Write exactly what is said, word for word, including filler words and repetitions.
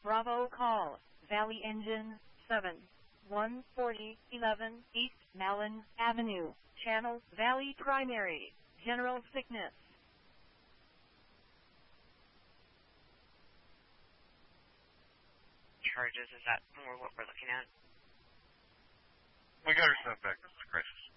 Bravo call, Valley Engine seven, one forty, eleven, East Malin Avenue, Channel Valley Primary, General Sickness. Charges, is that more what we're looking at? We got her sent back. This is a crisis.